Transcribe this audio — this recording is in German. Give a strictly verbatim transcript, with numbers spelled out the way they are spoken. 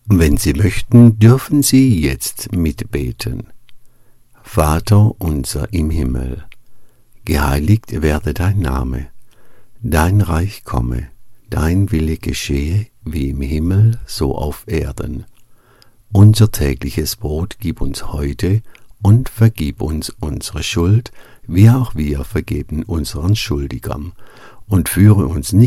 Wenn Sie möchten, dürfen Sie jetzt mitbeten. Vater unser im Himmel, geheiligt werde dein Name, dein Reich komme, dein Wille geschehe, wie im Himmel, so auf Erden. Unser tägliches Brot gib uns heute und vergib uns unsere Schuld, wie auch wir vergeben unseren Schuldigern. Und führe uns nicht